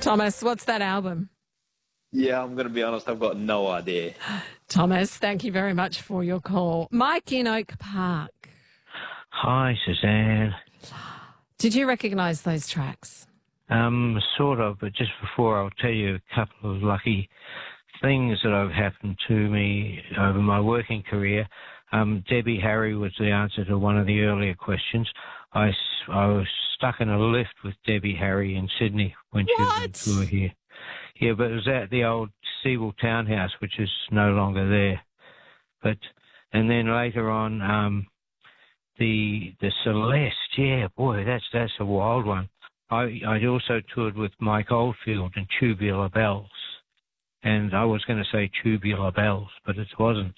Thomas, what's that album? Yeah, I'm going to be honest, I've got no idea. Thomas, thank you very much for your call. Mike in Oak Park. Hi, Suzanne. Did you recognise those tracks? Sort of, but just before I'll tell you a couple of lucky things that have happened to me over my working career. Debbie Harry was the answer to one of the earlier questions. I was stuck in a lift with Debbie Harry in Sydney when she was on tour here. Yeah, but it was at the old Seawell Townhouse, which is no longer there. And then later on, the Celeste, yeah, boy, that's a wild one. I also toured with Mike Oldfield and Tubular Bells, and I was going to say Tubular Bells, but it wasn't.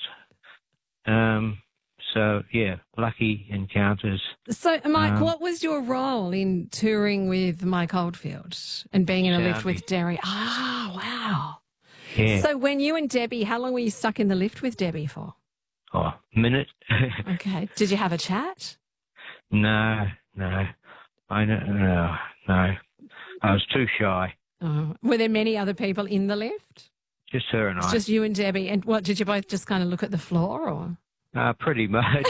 So, yeah, lucky encounters. So, Mike, what was your role in touring with Mike Oldfield and being in a lift with Debbie? Ah, wow. Yeah. So when you and Debbie, how long were you stuck in the lift with Debbie for? Oh, a minute. Okay. Did you have a chat? No. I was too shy. Oh. Were there many other people in the lift? Just her and I. Just you and Debbie. And what, did you both just kind of look at the floor or? Pretty much.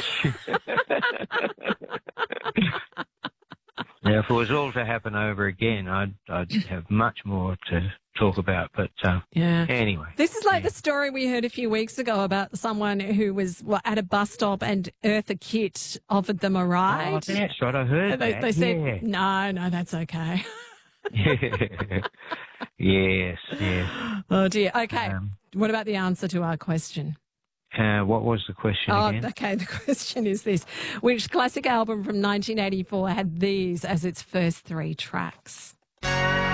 Now, if it was all to happen over again, I'd have much more to talk about. But anyway. This is like the story we heard a few weeks ago about someone who was at a bus stop and Eartha Kitt offered them a ride. Oh, that's right. I heard that. They said, no, that's okay. Yes. Oh, dear. Okay. What about the answer to our question? What was the question again? Okay. The question is this. Which classic album from 1984 had these as its first three tracks?